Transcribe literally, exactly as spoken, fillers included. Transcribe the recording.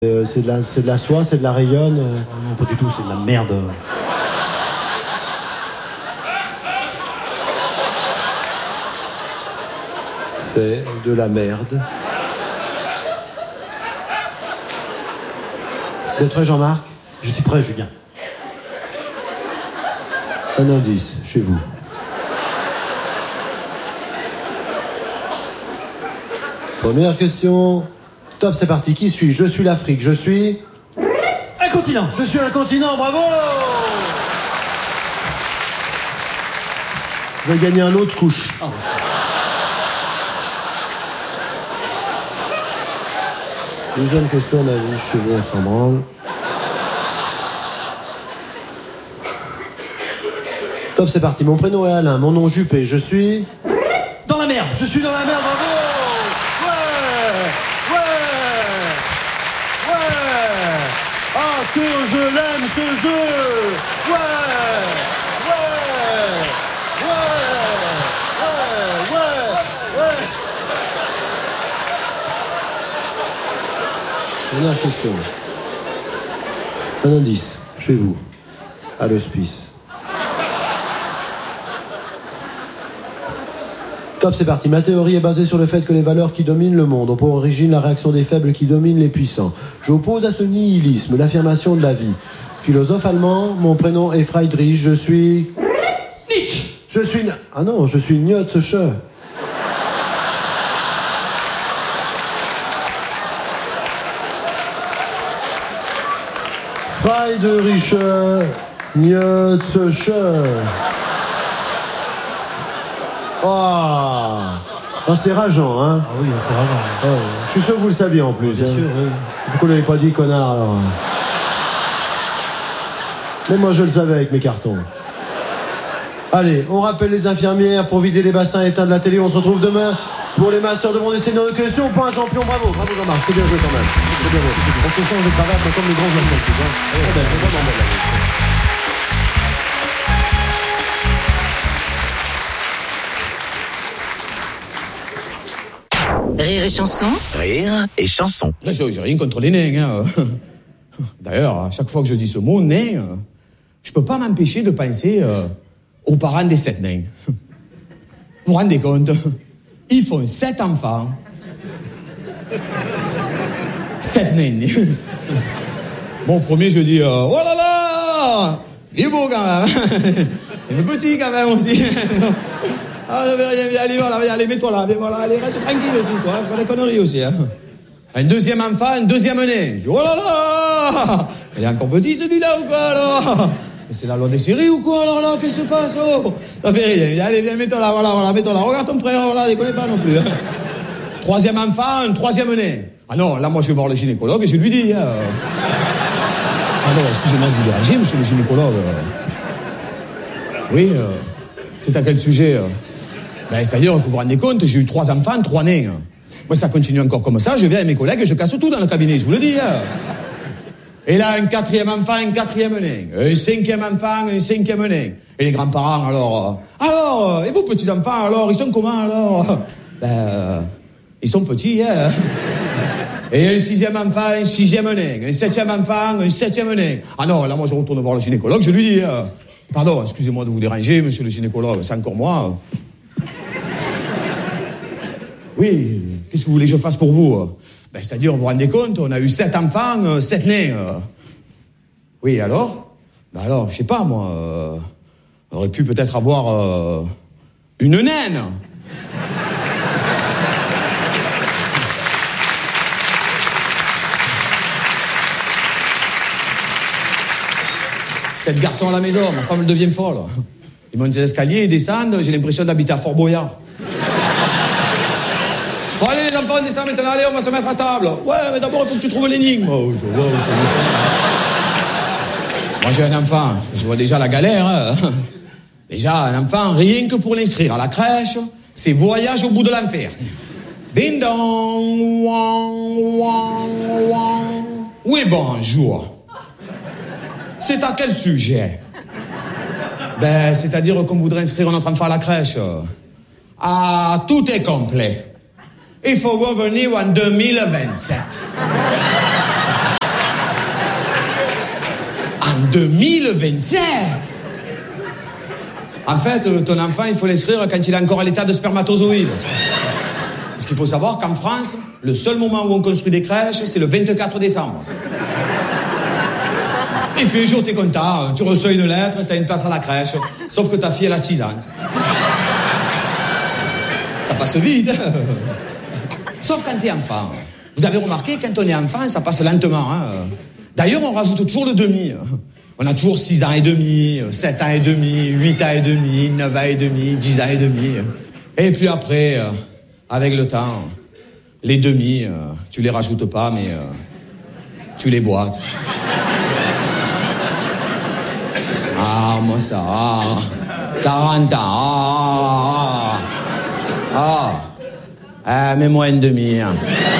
Euh, c'est, de la, c'est de la soie, c'est de la rayonne euh... Non, pas du tout, c'est de la merde. C'est de la merde. Vous êtes prêt, Jean-Marc? Je suis prêt, Julien. Un indice, chez vous. Première question. Top, c'est parti. Qui suis-je? Je suis l'Afrique. Je suis... Un continent. Je suis un continent, bravo! Vous avez gagné un autre couche. Oh. Deuxième question, on a vu chez vous, on s'en branle. Top, c'est parti. Mon prénom est Alain, mon nom Juppé. Je suis... Dans la merde. Je suis dans la merde, bravo! Ouais! Ouais! Ouais! Ah, que je l'aime, ce jeu! Ouais! Ouais! Ouais! Ouais! Ouais! Ouais! Dernière question. Un indice, chez vous, à l'hospice. Top, c'est parti. Ma théorie est basée sur le fait que les valeurs qui dominent le monde ont pour origine la réaction des faibles qui dominent les puissants. J'oppose à ce nihilisme l'affirmation de la vie. Philosophe allemand, mon prénom est Friedrich, je suis... Nietzsche. Je suis... Ah non, je suis Nietzsche. Friedrich Nietzsche. Oh, oh, c'est rageant, hein? Ah oui, c'est rageant. Oh, je suis sûr que vous le saviez en plus. Bien hein. sûr, oui. Pourquoi vous l'avez pas dit, connard, alors? Mais moi, je le savais avec mes cartons. Allez, on rappelle les infirmières pour vider les bassins et éteindre la télé. On se retrouve demain pour les Masters de Monde essai de question. Pas un champion, bravo. Bravo, Jean-Marc. C'est bien joué quand même. C'est très bien joué. On se change de cravate, mais comme les grands joueurs de foot, hein. Allez, on va vraiment belle, là. Rire et chanson. Rire et chanson. Là, j'ai rien contre les nains. Hein. D'ailleurs, à chaque fois que je dis ce mot, nain, je peux pas m'empêcher de penser euh, aux parents des sept nains. Vous vous rendez compte? Ils font sept enfants. Sept nains. Bon, premier, je dis, euh, oh là là, il est beau quand même. Il est petit quand même aussi. Ah, ça fait rien, allez, voilà, allez, mets-toi là, voilà, allez, reste tranquille aussi, quoi, pas des conneries aussi, hein. Un deuxième enfant, un deuxième nain. Je dis, oh là là, il est encore petit celui-là ou quoi, alors? Mais c'est la loi des séries ou quoi, alors là, qu'est-ce qui se passe, oh? Ça fait rien, allez, viens, mets-toi là, voilà, voilà, mets-toi là, regarde ton frère, voilà, déconne pas non plus, hein. Troisième enfant, un troisième nain. Ah non, là, moi, je vais voir le gynécologue et je lui dis, hein. Ah non, excusez-moi de vous déranger, monsieur le gynécologue. Oui, euh, c'est à quel sujet, euh? Ben, c'est-à-dire que vous vous rendez compte, j'ai eu trois enfants, trois nains. Moi, ça continue encore comme ça, je viens avec mes collègues et je casse tout dans le cabinet, je vous le dis. Hein. Et là, un quatrième enfant, un quatrième nain. Un cinquième enfant, un cinquième nain. Et les grands-parents, alors... Euh, alors, euh, et vos petits-enfants, alors, ils sont comment, alors? Ben, euh, ils sont petits, hein. Et un sixième enfant, un sixième nain. Un septième enfant, un septième nain. Ah non, là, moi, je retourne voir le gynécologue, je lui dis... Euh, pardon, excusez-moi de vous déranger, monsieur le gynécologue, c'est encore moi... Oui, qu'est-ce que vous voulez que je fasse pour vous? Ben, c'est-à-dire, vous vous rendez compte, on a eu sept enfants, euh, sept nains. Euh. Oui, alors? Ben alors, je sais pas, moi, euh, on aurait pu peut-être avoir euh, une naine. Sept garçons à la maison, ma femme elle devient folle. Ils montent les escaliers, ils descendent, j'ai l'impression d'habiter à Fort Boyard. Bon, allez, les enfants, on descend maintenant, allez, on va se mettre à table. Ouais, mais d'abord, il faut que tu trouves l'énigme. Oh, je vois, moi, j'ai un enfant, je vois déjà la galère. Hein. Déjà, un enfant, rien que pour l'inscrire à la crèche, c'est voyage au bout de l'enfer. Ding dong, wang, wang, wang. Oui, bonjour. C'est à quel sujet? Ben, c'est-à-dire qu'on voudrait inscrire notre enfant à la crèche. Ah, tout est complet. Il faut revenir en deux mille vingt-sept. deux mille vingt-sept. En fait, ton enfant, il faut l'inscrire quand il est encore à l'état de spermatozoïde. Parce qu'il faut savoir qu'en France, le seul moment où on construit des crèches, c'est le vingt-quatre décembre. Et puis un jour, t'es content, tu reçois une lettre, t'as une place à la crèche. Sauf que ta fille, elle a six ans. Ça passe vite. Sauf quand t'es enfant. Vous avez remarqué, quand on est enfant, ça passe lentement. Hein. D'ailleurs, on rajoute toujours le demi. On a toujours six ans et demi, sept ans et demi, huit ans et demi, neuf ans et demi, dix ans et demi. Et puis après, avec le temps, les demi, tu les rajoutes pas, mais tu les boites. Ah, moi ça, ah, quarante ans, ah, ah, ah, mets-moi une demi. Hein.